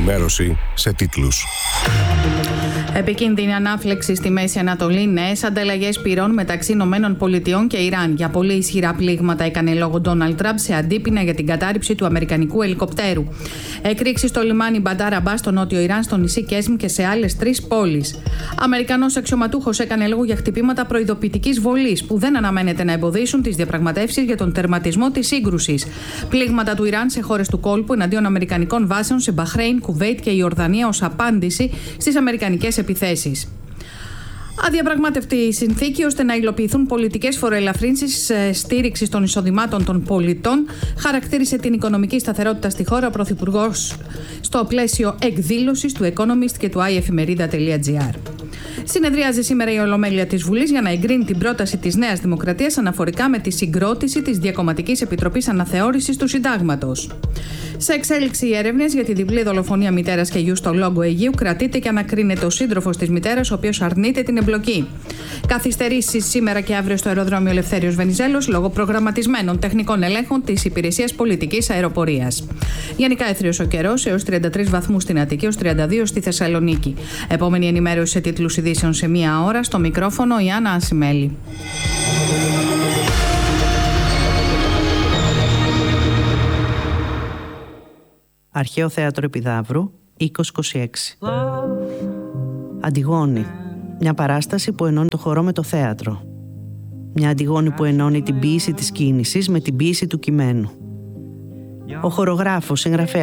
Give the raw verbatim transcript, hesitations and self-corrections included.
ενημέρωση σε τίτλους. Επικίνδυνη ανάφλεξη στη Μέση Ανατολή, νέες ανταλλαγές πυρών μεταξύ Ηνωμένων Πολιτειών και Ιράν. Για πολύ ισχυρά πλήγματα έκανε λόγο Ντόναλντ Τραμπ σε αντίπεινα για την κατάρριψη του αμερικανικού ελικοπτέρου. Εκρήξεις στο λιμάνι Μπαντάρ Αμπάς στο νότιο Ιράν, στο νησί Κέσμ και σε άλλες τρεις πόλεις. Αμερικανός αξιωματούχος έκανε λόγο για χτυπήματα προειδοποιητικής βολής που δεν αναμένεται να εμποδίσουν τις διαπραγματεύσεις για τον τερματισμό της σύγκρουσης. Πλήγματα του Ιράν σε χώρες του κόλπου εναντίον αμερικανικών βάσεων σε Μπαχρέιν, Κουβέιτ και Ιορδανία ως απάντηση στις αμερικανικές επιθέσεις. Αδιαπραγμάτευτη η συνθήκη ώστε να υλοποιηθούν πολιτικές φοροελαφρύνσεις στήριξης των εισοδημάτων των πολιτών, χαρακτήρισε την οικονομική σταθερότητα στη χώρα ο Πρωθυπουργός στο πλαίσιο εκδήλωσης του Economist και του iefemerida.gr. Συνεδριάζει σήμερα η Ολομέλεια της Βουλής για να εγκρίνει την πρόταση της Νέας Δημοκρατίας αναφορικά με τη συγκρότηση της Διακομματικής Επιτροπής Αναθεώρησης του Συντάγματος. Σε εξέλιξη οι έρευνες για τη διπλή δολοφονία μητέρας και γιου στο Λόγκο Αιγαίου, κρατείται και ανακρίνεται ο σύντροφος της μητέρας, ο οποίος αρνείται την εμπλοκή. Καθυστερήσεις σήμερα και αύριο στο αεροδρόμιο Ελευθέριος Βενιζέλος λόγω προγραμματισμένων τεχνικών ελέγχων της Υπηρεσίας Πολιτικής Αεροπορίας. Γενικά έθριος ο καιρός, έως τριάντα τρεις βαθμούς στην Αττική, έως τριάντα δύο στη Θεσσαλονίκη. Επόμενη ενημέρωση σε τίτλους ειδήσεων σε μία ώρα. Στο μικρόφωνο η Άννα Ασημέλη. Αρχαίο Θέατρο Επιδαύρου, είκοσι είκοσι έξι. Αντιγόνη. Μια παράσταση που ενώνει το χορό με το θέατρο. Μια Αντιγόνη που ενώνει την ποίηση της κίνησης με την ποίηση του κειμένου. Ο χορογράφος, συγγραφέας